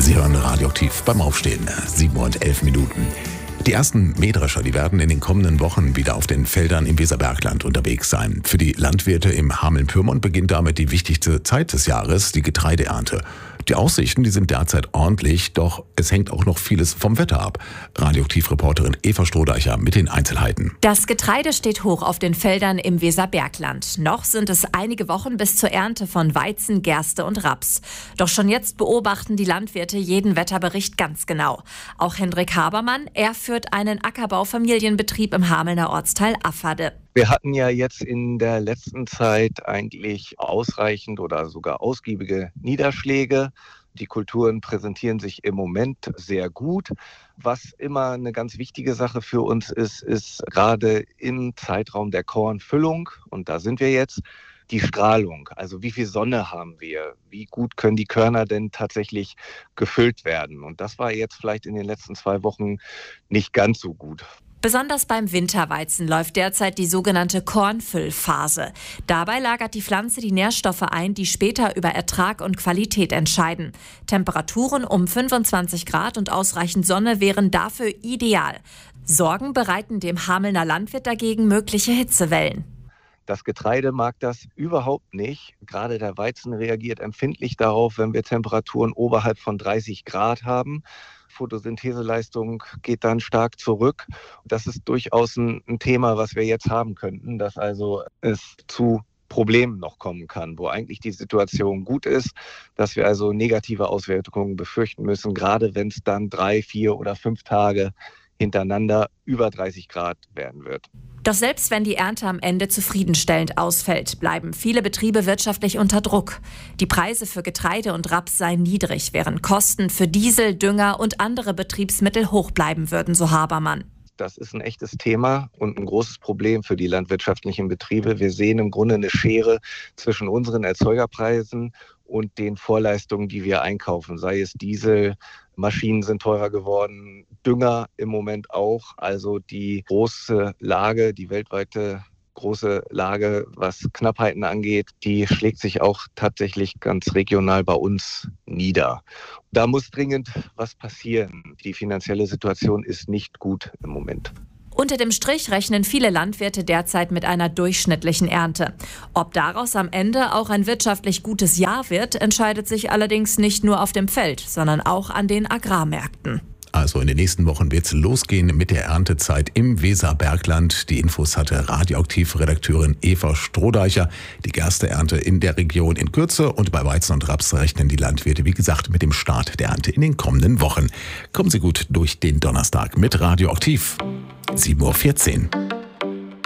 Sie hören Radioaktiv beim Aufstehen, 7:11 Uhr. Die ersten Mähdrescher, die werden in den kommenden Wochen wieder auf den Feldern im Weserbergland unterwegs sein. Für die Landwirte im Hameln-Pyrmont beginnt damit die wichtigste Zeit des Jahres, die Getreideernte. Die Aussichten, die sind derzeit ordentlich, doch es hängt auch noch vieles vom Wetter ab. Radioaktiv-Reporterin Eva Strohdeicher mit den Einzelheiten. Das Getreide steht hoch auf den Feldern im Weserbergland. Noch sind es einige Wochen bis zur Ernte von Weizen, Gerste und Raps. Doch schon jetzt beobachten die Landwirte jeden Wetterbericht ganz genau. Auch Hendrik Habermann, er führt einen Ackerbaufamilienbetrieb im Hamelner Ortsteil Afferde. Wir hatten ja jetzt in der letzten Zeit eigentlich ausreichend oder sogar ausgiebige Niederschläge. Die Kulturen präsentieren sich im Moment sehr gut. Was immer eine ganz wichtige Sache für uns ist gerade im Zeitraum der Kornfüllung, und da sind wir jetzt, die Strahlung. Also wie viel Sonne haben wir? Wie gut können die Körner denn tatsächlich gefüllt werden? Und das war jetzt vielleicht in den letzten 2 Wochen nicht ganz so gut. Besonders beim Winterweizen läuft derzeit die sogenannte Kornfüllphase. Dabei lagert die Pflanze die Nährstoffe ein, die später über Ertrag und Qualität entscheiden. Temperaturen um 25 Grad und ausreichend Sonne wären dafür ideal. Sorgen bereiten dem Hamelner Landwirt dagegen mögliche Hitzewellen. Das Getreide mag das überhaupt nicht. Gerade der Weizen reagiert empfindlich darauf, wenn wir Temperaturen oberhalb von 30 Grad haben. Photosyntheseleistung geht dann stark zurück. Das ist durchaus ein Thema, was wir jetzt haben könnten, dass also es zu Problemen noch kommen kann, wo eigentlich die Situation gut ist, dass wir also negative Auswirkungen befürchten müssen, gerade wenn es dann 3, 4 oder 5 Tage hintereinander über 30 Grad werden wird. Doch selbst wenn die Ernte am Ende zufriedenstellend ausfällt, bleiben viele Betriebe wirtschaftlich unter Druck. Die Preise für Getreide und Raps seien niedrig, während Kosten für Diesel, Dünger und andere Betriebsmittel hoch bleiben würden, so Habermann. Das ist ein echtes Thema und ein großes Problem für die landwirtschaftlichen Betriebe. Wir sehen im Grunde eine Schere zwischen unseren Erzeugerpreisen und den Vorleistungen, die wir einkaufen. Sei es Diesel, Maschinen sind teurer geworden, Dünger im Moment auch. Also die große Lage, die weltweite große Lage, was Knappheiten angeht, die schlägt sich auch tatsächlich ganz regional bei uns nieder. Da muss dringend was passieren. Die finanzielle Situation ist nicht gut im Moment. Unter dem Strich rechnen viele Landwirte derzeit mit einer durchschnittlichen Ernte. Ob daraus am Ende auch ein wirtschaftlich gutes Jahr wird, entscheidet sich allerdings nicht nur auf dem Feld, sondern auch an den Agrarmärkten. Also in den nächsten Wochen wird es losgehen mit der Erntezeit im Weserbergland. Die Infos hatte Radioaktiv-Redakteurin Eva Strohdeicher. Die Gersteernte in der Region in Kürze, und bei Weizen und Raps rechnen die Landwirte, wie gesagt, mit dem Start der Ernte in den kommenden Wochen. Kommen Sie gut durch den Donnerstag mit Radioaktiv. 7:14 Uhr.